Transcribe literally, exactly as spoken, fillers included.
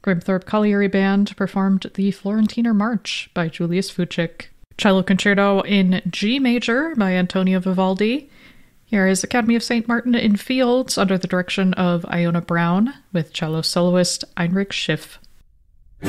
Grimthorpe Colliery Band performed the Florentiner March by Julius Fuchs. Cello Concerto in G major by Antonio Vivaldi. Here is Academy of Saint Martin in Fields under the direction of Iona Brown with cello soloist Heinrich Schiff.